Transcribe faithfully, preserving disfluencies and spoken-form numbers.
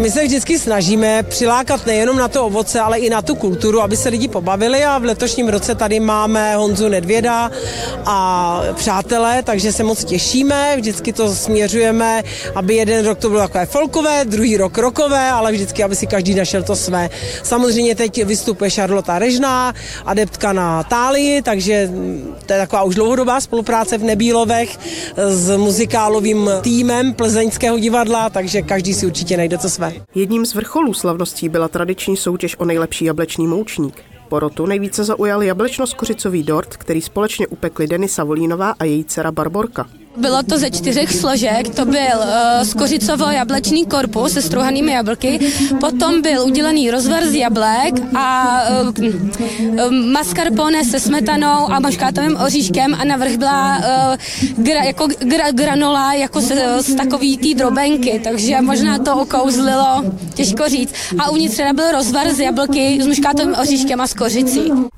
my se vždycky snažíme přilákat nejenom na to ovoce, ale i na tu kulturu, aby se lidi pobavili a v letošním roce tady máme Honzu Nedvěda a přátelé, takže se moc těšíme, vždycky to směřujeme, aby jeden rok to bylo takové folkové, druhý rok rokové, ale vždycky, aby si každý našel to své. Samozřejmě teď vystupuje Charlotta Režná, adeptka na tálii, takže to je taková už dlouhodobá spolupráce v Nebílovech s muzikálovým týmem Plzeňského divadla, takže každý si určitě najde to své. Jedním z vrcholů slavností byla tradiční soutěž o nejlepší jablečný moučník. Porotu nejvíce zaujal jablečno-skořicový dort, který společně upekli Denisa Volínová a její dcera Barborka. Bylo to ze čtyřech složek, to byl uh, skořicovo-jablečný korpus se strouhanými jablky, potom byl udělaný rozvar z jablek a uh, uh, mascarpone se smetanou a maškátovým oříškem a navrch byla uh, gra, jako gra, granola jako z, z takový tý drobenky, takže možná to okouzlilo, těžko říct. A uvnitř teda byl rozvar z jablky s maškátovým oříškem a s kořicí.